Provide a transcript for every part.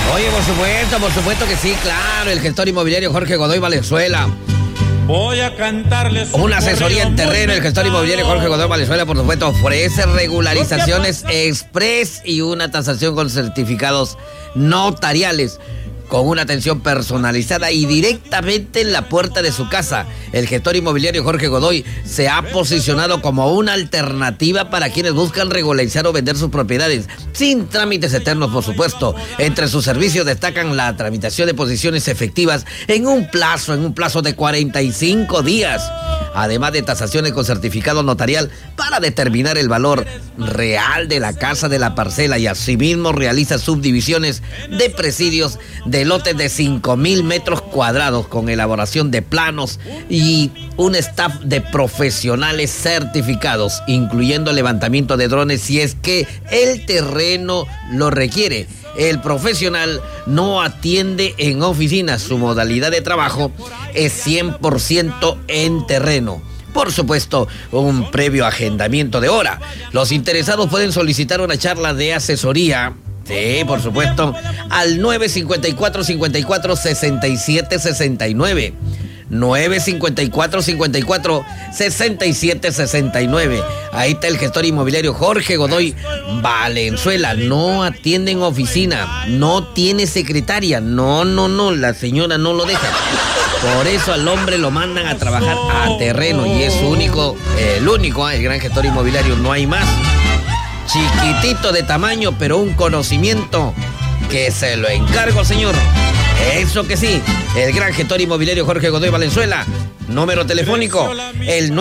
Oye, por supuesto que sí, claro, el gestor inmobiliario Jorge Godoy Valenzuela. Voy a cantarles una asesoría en terreno. El gestor inmobiliario Jorge Godoy Valenzuela, por supuesto, ofrece regularizaciones express y una tasación con certificados notariales, con una atención personalizada y directamente en la puerta de su casa. El gestor inmobiliario Jorge Godoy se ha posicionado como una alternativa para quienes buscan regularizar o vender sus propiedades, sin trámites eternos, por supuesto. Entre sus servicios destacan la tramitación de posiciones efectivas en un plazo de 45 días. Además de tasaciones con certificado notarial para determinar el valor real de la casa, de la parcela, y asimismo realiza subdivisiones de presidios de lotes de 5,000 metros cuadrados con elaboración de planos y un staff de profesionales certificados, incluyendo levantamiento de drones si es que el terreno lo requiere. El profesional no atiende en oficinas, su modalidad de trabajo es 100% en terreno. Por supuesto, un previo agendamiento de hora. Los interesados pueden solicitar una charla de asesoría, sí, por supuesto, al 954-54-6769. 954-54-6769. Ahí está el gestor inmobiliario Jorge Godoy Valenzuela. No atiende en oficina, no tiene secretaria. No, la señora no lo deja. Por eso al hombre lo mandan a trabajar a terreno y es el único, el gran gestor inmobiliario, no hay más. Chiquitito de tamaño, pero un conocimiento que se lo encargo, señor. Eso que sí, el gran gestor inmobiliario Jorge Godoy Valenzuela. Número telefónico, el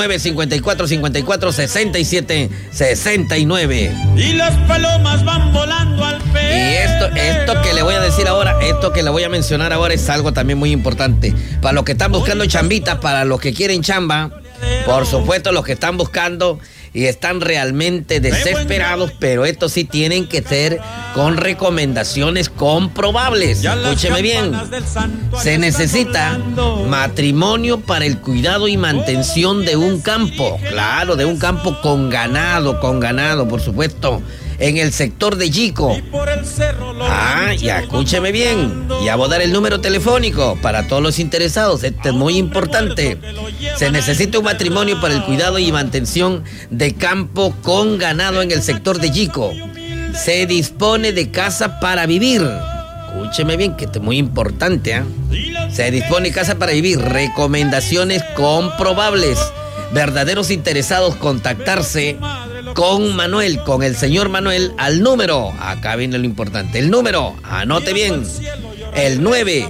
954-54-6769. Y las palomas van volando al pelo. Y esto que le voy a decir ahora, esto que le voy a mencionar ahora es algo también muy importante. Para los que están buscando chambitas, para los que quieren chamba, por supuesto los que están buscando y están realmente desesperados, pero esto sí tienen que ser con recomendaciones comprobables. Escúcheme bien. Se necesita matrimonio para el cuidado y mantención de un campo. Claro, de un campo con ganado, por supuesto. En el sector de Yico. Ya escúcheme bien. Ya voy a dar el número telefónico para todos los interesados. Este es muy importante. Se necesita un matrimonio para el cuidado y mantención de campo con ganado en el sector de Yico. Se dispone de casa para vivir. Escúcheme bien, que esto es muy importante. Se dispone de casa para vivir. Recomendaciones comprobables. Verdaderos interesados, contactarse con Manuel, con el señor Manuel, al número, acá viene lo importante, el número, anote bien, el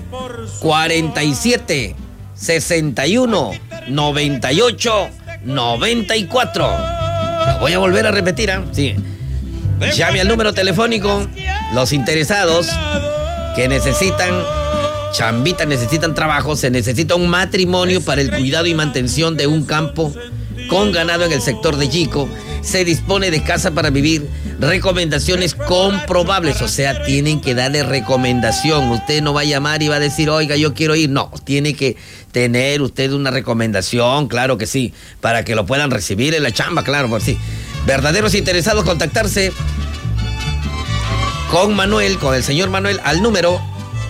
947-61-98-94. Lo voy a volver a repetir, sí. Llame al número telefónico, los interesados que necesitan chambitas, necesitan trabajo, se necesita un matrimonio para el cuidado y mantención de un campo con ganado en el sector de Yico. Se dispone de casa para vivir, recomendaciones comprobables, o sea, tienen que darle recomendación. Usted no va a llamar y va a decir, oiga, yo quiero ir. No, tiene que tener usted una recomendación, claro que sí, para que lo puedan recibir en la chamba, claro, por sí. Verdaderos interesados, contactarse con Manuel, con el señor Manuel, al número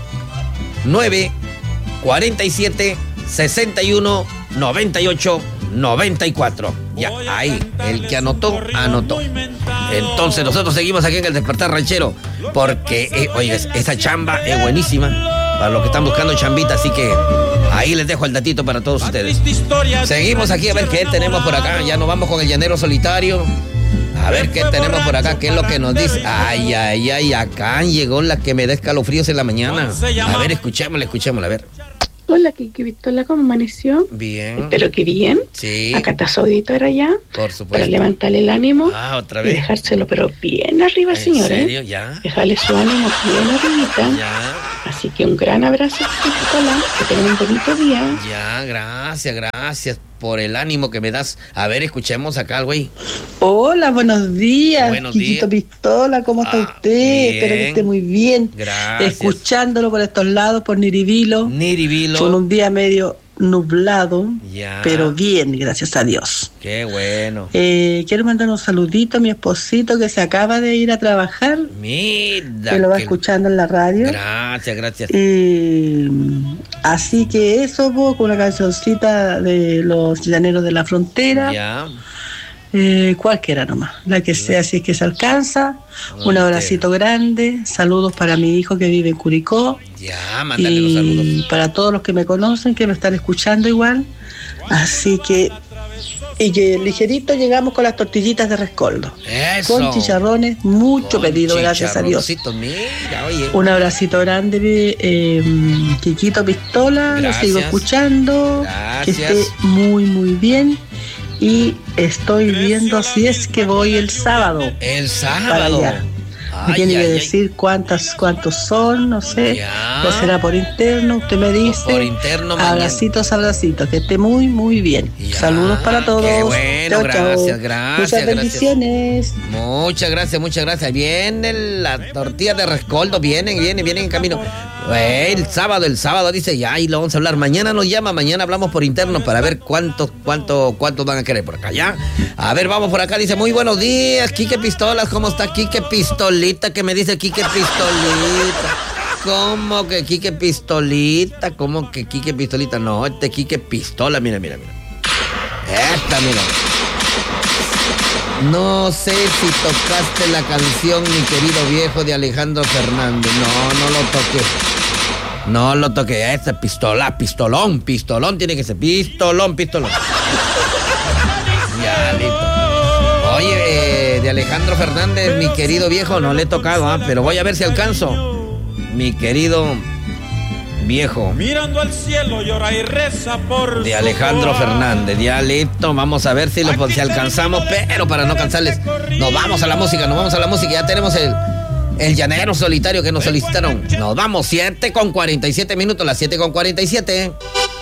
947-61-98-94. Ya, ahí, el que anotó. Entonces nosotros seguimos aquí en el Despertar Ranchero, porque, oiga, esa chamba es buenísima para los que están buscando chambita, así que ahí les dejo el datito para todos ustedes. Seguimos aquí a ver qué tenemos por acá. Ya nos vamos con el llanero solitario. A ver qué tenemos por acá, qué es lo que nos dice. Ay, acá llegó la que me da escalofríos en la mañana. A ver, escuchémosla, a ver. Hola, Kiki Victoria, ¿cómo amaneció? Bien. Espero que bien. Sí. Acá está su auditora ya. Por supuesto. Para levantarle el ánimo. Otra vez. Y dejárselo, pero bien arriba, señor. ¿En serio? Ya. Dejarle su ánimo bien arribita. Ya. Así que un gran abrazo, Nicolás. Que tengan un bonito día. Ya, gracias por el ánimo que me das. A ver, escuchemos acá al güey. Hola, buenos días. Buenos Quiquito días. Pistola, ¿cómo está usted? Bien. Espero que esté muy bien. Gracias. Escuchándolo por estos lados, por Niribilo. Niribilo. Con un día medio nublado, Ya. pero bien, gracias a Dios. Qué bueno. Quiero mandar un saludito a mi esposito que se acaba de ir a trabajar, Mira. que lo va qué- escuchando en la radio. Gracias, gracias. Así que eso, con una cancioncita de los Llaneros de la Frontera. Ya. Cualquiera nomás, la que sea, si es que se alcanza. Un Ok. abracito grande, saludos para mi hijo que vive en Curicó Ya, mándale los y saludos. para todos los que me conocen, que me están escuchando igual. Así que, y que ligerito llegamos con las tortillitas de rescoldo. Eso. Con chicharrones, mucho Con pedido, gracias a Dios. chicharroncitos, mira, oye. Un abracito grande, Quiquito Pistola, lo Gracias. sigo escuchando. Que Gracias. esté muy, muy bien. Y estoy viendo si es que voy el sábado El para sábado. allá. Me Ay, tiene que ay, ay. decir cuántos son, no sé. Ya. O será por interno, usted me dice. Por interno, mañana. Abracitos, abracitos, que esté muy, muy bien. Ya. Saludos para todos. Qué bueno, Chao, gracias, chao. gracias, Muchas gracias. bendiciones. Muchas gracias, muchas gracias. Vienen las tortillas de rescoldo, vienen en camino. El sábado dice, ya, y lo vamos a hablar. Mañana nos llama, mañana hablamos por interno para ver cuántos van a querer por acá, ¿ya? A ver, vamos por acá, dice, muy buenos días, Quique Pistolas, ¿cómo está Quique Pistolita? Que me dice Quique Pistolita. ¿Cómo que Quique Pistolita? ¿Cómo que Quique Pistolita? No, este Quique Pistola, mira. Esta, mira. No sé si tocaste la canción Mi querido viejo de Alejandro Fernández. No lo toqué. Este pistolón tiene que ser. Pistolón. Ya, listo. Oye, de Alejandro Fernández, Mi querido viejo, no le he tocado, pero voy a ver si alcanzo. Mi querido viejo. Mirando al cielo llora y reza por De su Alejandro Juan. Fernández, ya listo, vamos a ver si alcanzamos, pero para no cansarles, nos vamos a la música, ya tenemos el llanero solitario que nos solicitaron. Nos vamos, 7:47, las 7:47.